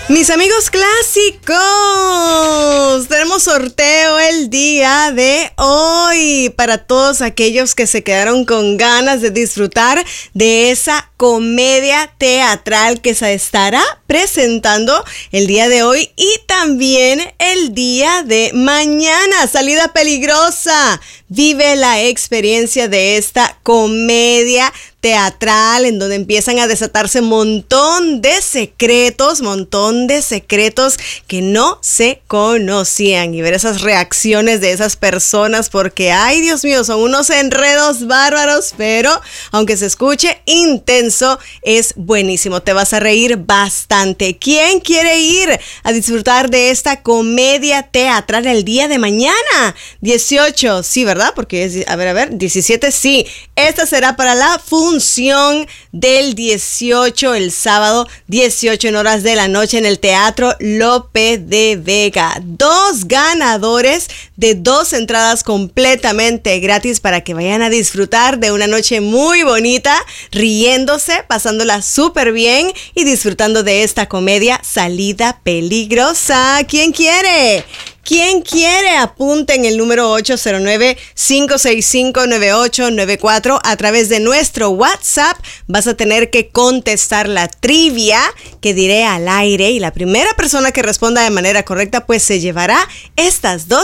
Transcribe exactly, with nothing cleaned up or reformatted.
Mis amigos clásicos, tenemos sorteo el día de hoy para todos aquellos que se quedaron con ganas de disfrutar de esa comedia teatral que se estará presentando el día de hoy y también el día de mañana. Salida Peligrosa. Vive la experiencia de esta comedia teatral en donde empiezan a desatarse un montón de secretos, montón de secretos que no se conocían y ver esas reacciones de esas personas porque, ay Dios mío, son unos enredos bárbaros, pero aunque se escuche intenso, es buenísimo, te vas a reír bastante. ¿Quién quiere ir a disfrutar de esta comedia teatral el día de mañana? dieciocho, sí, ¿verdad? Porque es, a ver, a ver, diecisiete, sí. Esta será para la función del dieciocho, el sábado dieciocho en horas de la noche en el Teatro Lope de Vega. Dos ganadores de dos entradas completamente gratis para que vayan a disfrutar de una noche muy bonita, riéndose, pasándola súper bien y disfrutando de esta comedia Salida Peligrosa. ¿Quién quiere? ¿Quién quiere? Apunten el número ocho cero nueve, cinco seis cinco, nueve ocho nueve cuatro. A través de nuestro WhatsApp vas a tener que contestar la trivia que diré al aire y la primera persona que responda de manera correcta pues se llevará estas dos